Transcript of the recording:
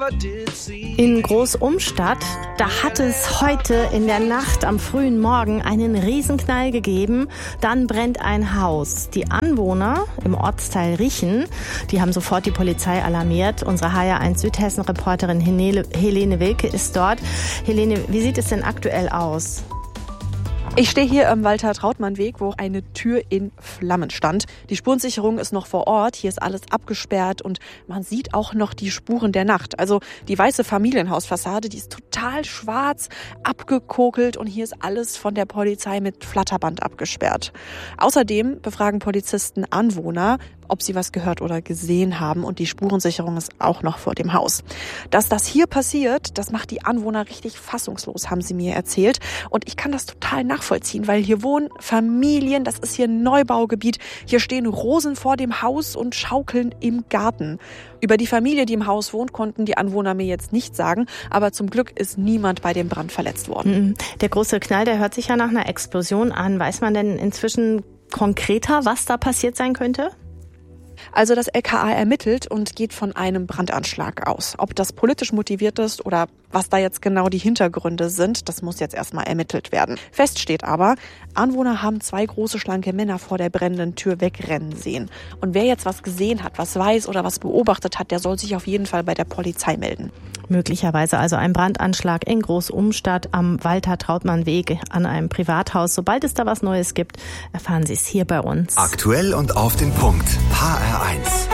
In Großumstadt, da hat es heute in der Nacht am frühen Morgen einen Riesenknall gegeben. Dann brennt ein Haus. Die Anwohner im Ortsteil Riechen, die haben sofort die Polizei alarmiert. Unsere HR1 Südhessen-Reporterin Helene Wilke ist dort. Helene, wie sieht es denn aktuell aus? Ich stehe hier am Walter-Trautmann-Weg, wo eine Tür in Flammen stand. Die Spurensicherung ist noch vor Ort. Hier ist alles abgesperrt und man sieht auch noch die Spuren der Nacht. Also die weiße Familienhausfassade, die ist total schwarz, abgekokelt und hier ist alles von der Polizei mit Flatterband abgesperrt. Außerdem befragen Polizisten Anwohner, ob sie was gehört oder gesehen haben, und die Spurensicherung ist auch noch vor dem Haus. Dass das hier passiert, das macht die Anwohner richtig fassungslos, haben sie mir erzählt. Und ich kann das total nachvollziehen, weil hier wohnen Familien, das ist hier ein Neubaugebiet. Hier stehen Rosen vor dem Haus und schaukeln im Garten. Über die Familie, die im Haus wohnt, konnten die Anwohner mir jetzt nichts sagen, aber zum Glück ist niemand bei dem Brand verletzt worden. Der große Knall, der hört sich ja nach einer Explosion an. Weiß man denn inzwischen konkreter, was da passiert sein könnte? Also das LKA ermittelt und geht von einem Brandanschlag aus. Ob das politisch motiviert ist oder was da jetzt genau die Hintergründe sind, das muss jetzt erstmal ermittelt werden. Fest steht aber, Anwohner haben 2 große, schlanke Männer vor der brennenden Tür wegrennen sehen. Und wer jetzt was gesehen hat, was weiß oder was beobachtet hat, der soll sich auf jeden Fall bei der Polizei melden. Möglicherweise also ein Brandanschlag in Großumstadt am Walter-Trautmann-Weg an einem Privathaus. Sobald es da was Neues gibt, erfahren Sie es hier bei uns. Aktuell und auf den Punkt. HR1.